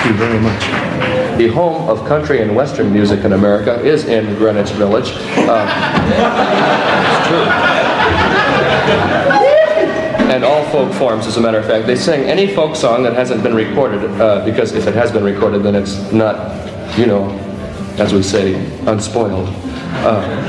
you very much. The home of country and western music in America is in Greenwich Village. It's true. And all folk forms, as a matter of fact. They sing any folk song that hasn't been recorded, because if it has been recorded, then it's not, as we say, unspoiled.